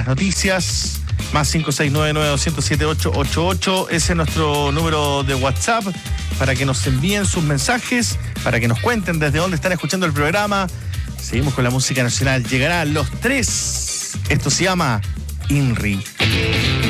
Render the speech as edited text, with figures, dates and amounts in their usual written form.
las noticias. Más 569-9207-888. Ese es nuestro número de WhatsApp para que nos envíen sus mensajes, para que nos cuenten desde dónde están escuchando el programa. Seguimos con la música nacional. Llegarán los 3. Esto se llama INRI.